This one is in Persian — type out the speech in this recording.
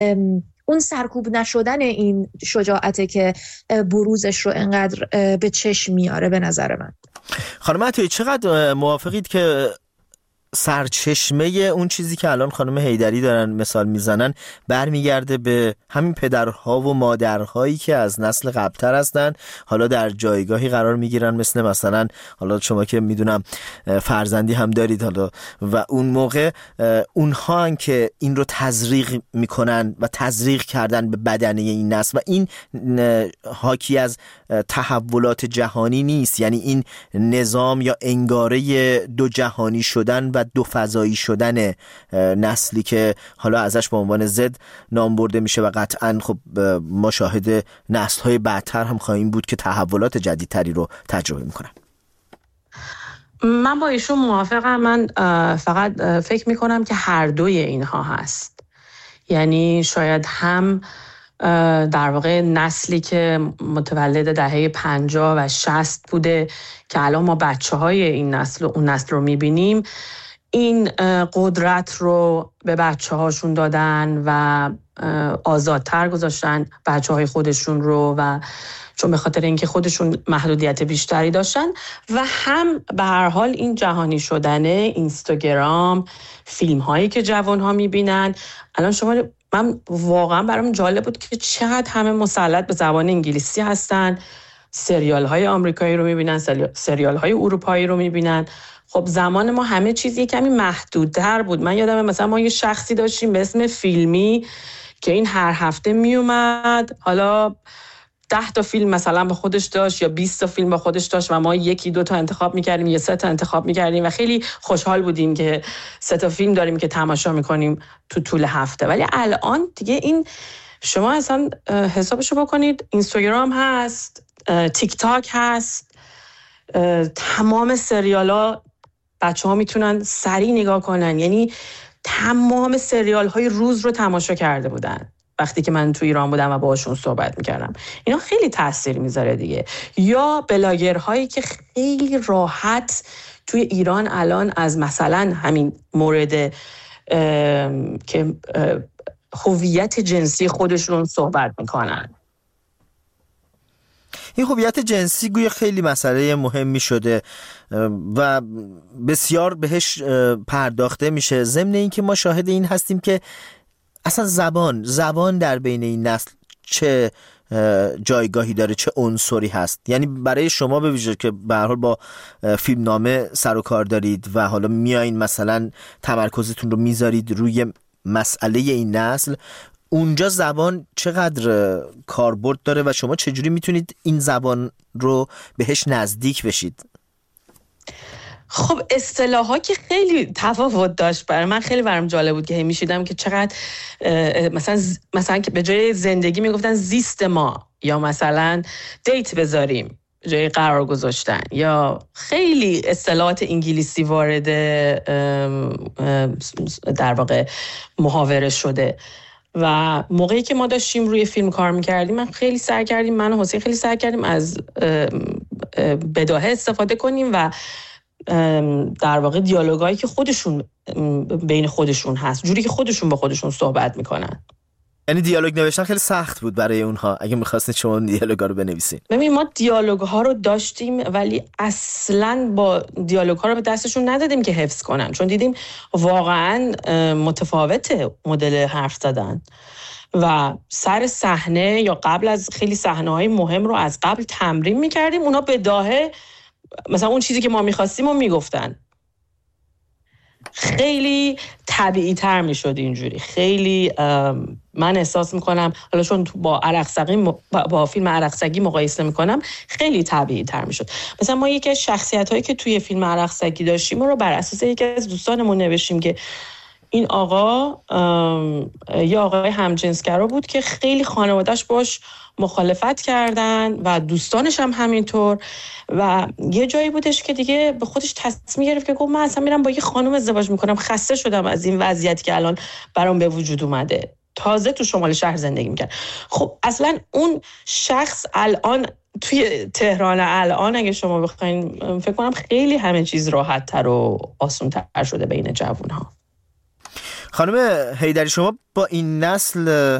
اون سرکوب نشدن این شجاعته که بروزش رو انقدر به چشم میاره به نظر من. خانم عطایی چقدر موافقید که سرچشمه اون چیزی که الان خانم حیدری دارن مثال میزنن برمیگرده به همین پدرها و مادرهایی که از نسل قبلتر هستن، حالا در جایگاهی قرار میگیرن مثلا حالا شما که میدونم فرزندی هم دارید حالا، و اون موقع اونها هن که این رو تزریق میکنن و تزریق کردن به بدنه این نسل، و این حاکی از تحولات جهانی نیست، یعنی این نظام یا انگاره دو جهانی شدن و دو فضایی شدن نسلی که حالا ازش به عنوان ضد نام برده میشه، و قطعا خب ما شاهد نسل‌های بعدتر هم خواهیم بود که تحولات جدیدتری رو تجربه میکنن. من با ایشون موافقم. من فقط فکر میکنم که هر دوی اینها هست. یعنی شاید هم در واقع نسلی که متولد دهه 50 و 60 بوده که الان ما بچه‌های این نسل و اون نسل رو میبینیم، این قدرت رو به بچه‌هاشون دادن و آزادتر گذاشتن بچه‌های خودشون رو، و چون به خاطر اینکه خودشون محدودیت بیشتری داشتن، و هم به هر حال این جهانی شدن اینستاگرام، فیلم‌هایی که جوان‌ها می‌بینن. الان شما، من واقعا برام جالب بود که چقدر همه مسلط به زبان انگلیسی هستن، سریال‌های آمریکایی رو می‌بینن، سریال‌های اروپایی رو می‌بینن. خب زمان ما همه چیز یه کمی محدودتر بود. من یادمه مثلا ما یه شخصی داشتیم به اسم فیلمی که این هر هفته میومد، حالا 10 تا فیلم مثلا با خودش داشت یا 20 تا فیلم با خودش داشت و ما 1-2 تا انتخاب میکردیم یا 3 تا انتخاب میکردیم و خیلی خوشحال بودیم که 3 تا فیلم داریم که تماشا میکنیم تو طول هفته. ولی الان دیگه این، شما اصلا حسابشو بکنید، اینستاگرام هست، تیک تاک هست، تمام سریالا بچه ها میتونن سریع نگاه کنن. یعنی تمام سریال های روز رو تماشا کرده بودن وقتی که من تو ایران بودم و باهاشون صحبت میکردم. اینا خیلی تاثیر میذاره دیگه. یا بلاگرهایی که خیلی راحت توی ایران الان از مثلا همین مورد که هویت جنسی خودشون صحبت میکنن. این هویت جنسی گویا خیلی مسئله مهمی شده و بسیار بهش پرداخته میشه، ضمن این که ما شاهد این هستیم که اصلا زبان در بین این نسل چه جایگاهی داره، چه عنصری هست. یعنی برای شما به ویژه که به هر حال با فیلمنامه سر و کار دارید و حالا میایین مثلا تمرکزتون رو میذارید روی مسئله این نسل، اونجا زبان چقدر کاربرد داره و شما چجوری میتونید این زبان رو بهش نزدیک بشید؟ خب اصطلاحا که خیلی تفاوت داشت. برای من خیلی برام جالب بود که میشیدم که چقدر مثلا که به جای زندگی میگفتن زیست ما، یا مثلا دیت بذاریم جای قرار گذاشتن، یا خیلی اصطلاحات انگلیسی وارد در واقع محاوره شده. و موقعی که ما داشتیم روی فیلم کار میکردیم، من و حسین خیلی سعی کردیم از بداهه استفاده کنیم و در واقع دیالوگایی که خودشون بین خودشون هست، جوری که خودشون با خودشون صحبت میکنن. یعنی دیالوگ نوشتن خیلی سخت بود برای اونها اگه میخواستید شما دیالوگا رو بنویسین؟ ببین، ما دیالوگ‌ها رو داشتیم ولی اصلاً با دیالوگ‌ها رو به دستشون ندادیم که حفظ کنن، چون دیدیم واقعاً متفاوته مدل حرف زدن و سر صحنه یا قبل از خیلی صحنه‌های مهم رو از قبل تمرین می‌کردیم. اونا بداهه مثلا اون چیزی که ما می‌خواستیم رو میگفتن. خیلی طبیعی تر می شد اینجوری. خیلی من احساس میکنم حالا چون با فیلم عرقسگی مقایسه میکنم، خیلی طبیعی تر می شد. مثلا ما یکی از شخصیت هایی که توی فیلم عرقسگی داشتیم رو بر اساس یکی از دوستانمون نوشتیم که این آقا یه آقای همجنسگرا بود که خیلی خانواده‌اش باش مخالفت کردن و دوستانش هم همینطور، و یه جایی بودش که دیگه به خودش تصمیم گرفت که گفت من اصلا میرم با یه خانم ازدواج میکنم، خسته شدم از این وضعیتی که الان برام به وجود اومده. تازه تو شمال شهر زندگی میکرد. خب اصلا اون شخص الان توی تهران الان اگه شما بخواین فکر کنم خیلی همه چیز راحت تر و آسان تر شده بین جوانها. خانم حیدری، شما با این نسل